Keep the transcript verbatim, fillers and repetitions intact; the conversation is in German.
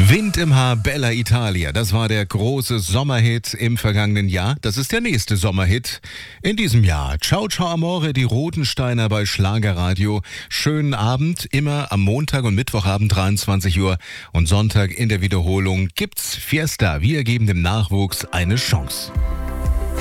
Wind im Haar, Bella Italia. Das war der große Sommerhit im vergangenen Jahr. Das ist der nächste Sommerhit in diesem Jahr. Ciao, ciao, amore, die Rotensteiner bei Schlagerradio. Schönen Abend, immer am Montag und Mittwochabend dreiundzwanzig Uhr und Sonntag in der Wiederholung gibt's Fiesta. Wir geben dem Nachwuchs eine Chance.